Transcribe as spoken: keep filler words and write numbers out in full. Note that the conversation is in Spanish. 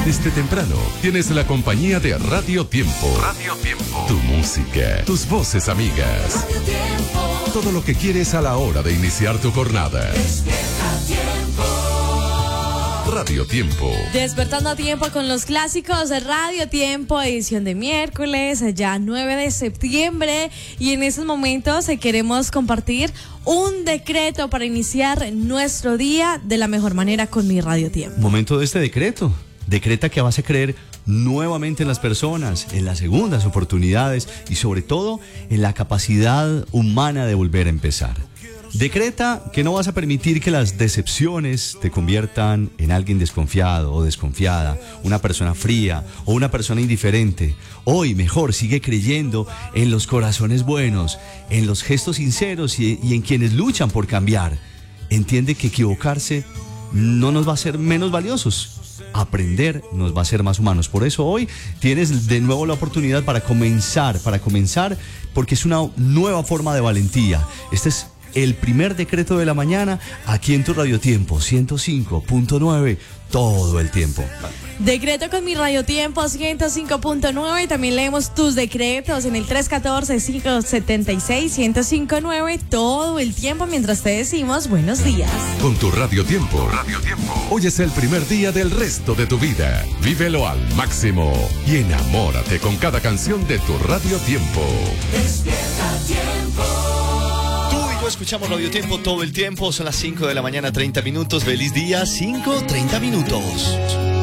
Desde temprano tienes la compañía de Radio Tiempo. Radio Tiempo. Tu música, tus voces amigas. Radio Tiempo. Todo lo que quieres a la hora de iniciar tu jornada. Despierta Tiempo. Radio Tiempo. Despertando a tiempo con los clásicos de Radio Tiempo, edición de miércoles, ya nueve de septiembre. Y en estos momentos queremos compartir un decreto para iniciar nuestro día de la mejor manera con mi Radio Tiempo. Momento de este decreto. Decreta que vas a creer nuevamente en las personas, en las segundas oportunidades y sobre todo en la capacidad humana de volver a empezar. Decreta que no vas a permitir que las decepciones te conviertan en alguien desconfiado o desconfiada, una persona fría o una persona indiferente. Hoy mejor sigue creyendo en los corazones buenos, en los gestos sinceros y, y en quienes luchan por cambiar. Entiende que equivocarse no nos va a hacer menos valiosos. Aprender nos va a hacer más humanos. Por eso hoy tienes de nuevo la oportunidad para comenzar, para comenzar, porque es una nueva forma de valentía. Este es el primer decreto de la mañana aquí en tu Radio Tiempo ciento cinco punto nueve todo el tiempo. Decreto con mi Radio Tiempo ciento cinco punto nueve. También leemos tus decretos en el tres uno cuatro, cinco siete seis, uno cero cinco nueve todo el tiempo mientras te decimos buenos días. Con tu Radio Tiempo. Radio Tiempo. Hoy es el primer día del resto de tu vida. Vívelo al máximo y enamórate con cada canción de tu Radio Tiempo. Despierta Tiempo. Escuchamos Radio Tiempo todo el tiempo, son las cinco de la mañana, treinta minutos. Feliz día, cinco, treinta minutos.